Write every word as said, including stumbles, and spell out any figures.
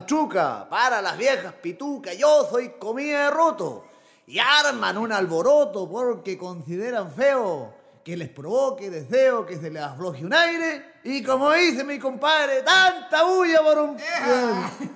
manchuca, para las viejas pitucas, yo soy comida de roto. Y arman un alboroto porque consideran feo que les provoque deseo que se les afloje un aire. Y como dice mi compadre, tanta bulla por un...